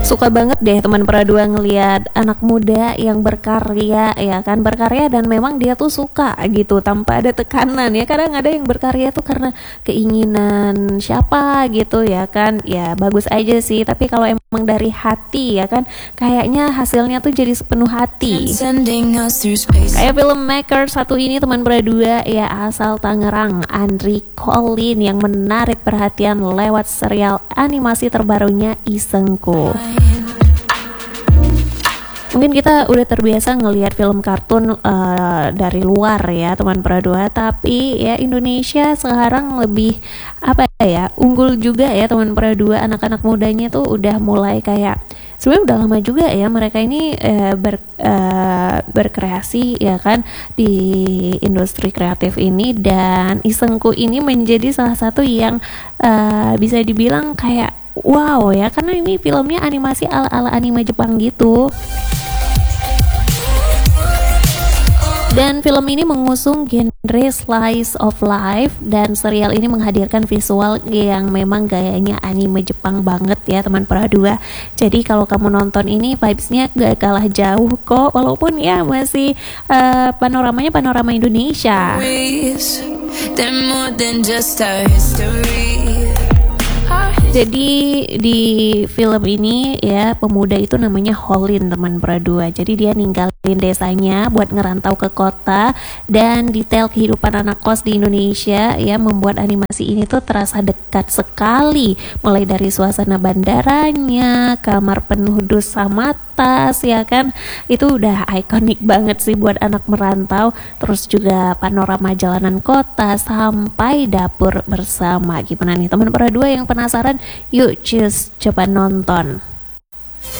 Suka banget deh teman Pradua ngelihat anak muda yang berkarya, ya kan, berkarya dan memang dia tuh suka gitu tanpa ada tekanan. Ya kadang ada yang berkarya tuh karena keinginan siapa gitu, ya kan, ya bagus aja sih, tapi kalau emang dari hati, ya kan, kayaknya hasilnya tuh jadi sepenuh hati. Kayak filmmaker satu ini teman Pradua, ya, asal Tangerang, Andri Colin, yang menarik perhatian lewat serial animasi terbarunya Isengku. Mungkin kita udah terbiasa ngelihat film kartun dari luar, ya teman Pradua, tapi ya Indonesia sekarang lebih apa ya, unggul juga ya teman Pradua. Anak-anak mudanya tuh udah mulai kayak, sebenarnya udah lama juga ya mereka ini berkreasi, ya kan, di industri kreatif ini, dan Isengku ini menjadi salah satu yang bisa dibilang kayak wow ya, karena ini filmnya animasi ala-ala anime Jepang gitu. Dan film ini mengusung genre slice of life, dan serial ini menghadirkan visual yang memang gayanya anime Jepang banget ya teman Pradua. Jadi kalau kamu nonton ini vibes-nya gak kalah jauh kok, walaupun ya masih panoramanya panorama Indonesia. Jadi di film ini ya pemuda itu namanya Holin teman Pradua. Jadi dia ninggalin desanya buat ngerantau ke kota, dan detail kehidupan anak kos di Indonesia ya membuat animasi ini tuh terasa dekat sekali. Mulai dari suasana bandaranya, kamar penuh dus sama tas, ya kan, itu udah ikonik banget sih buat anak merantau. Terus juga panorama jalanan kota sampai dapur bersama. Gimana nih teman Pradua yang penasaran? Yuk coba nonton.